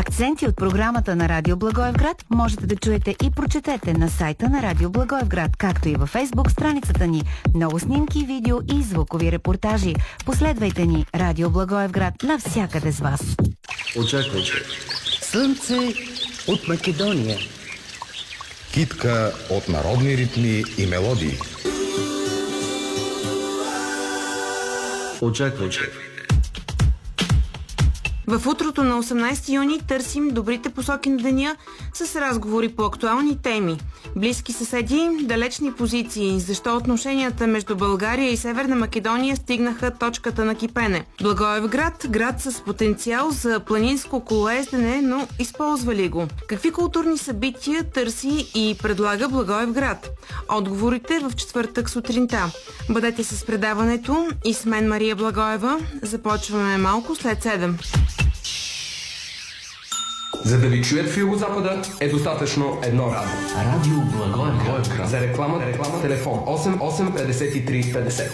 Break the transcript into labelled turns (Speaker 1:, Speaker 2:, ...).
Speaker 1: Акценти от програмата на Радио Благоевград можете да чуете и прочетете на сайта на Радио Благоевград, както и във Фейсбук страницата ни. Много снимки, видео и звукови репортажи. Последвайте ни Радио Благоевград навсякъде с вас.
Speaker 2: Очаквайте.
Speaker 3: Слънце от Македония.
Speaker 4: Китка от народни ритми и мелодии.
Speaker 2: Очаквайте.
Speaker 5: В утрото на 18 юни търсим добрите посоки на деня с разговори по актуални теми. Близки съседи, далечни позиции, защо отношенията между България и Северна Македония стигнаха точката на кипене. Благоевград, град с потенциал за планинско колоездене, но използва ли го? Какви културни събития търси и предлага Благоевград? Отговорите в четвъртък сутринта. Бъдете с предаването и с мен Мария Благоева. Започваме малко след 7.
Speaker 6: За да ви чуят в Югозапада е достатъчно едно радио.
Speaker 3: Радио Благоевград.
Speaker 6: За реклама телефон 88 53 50.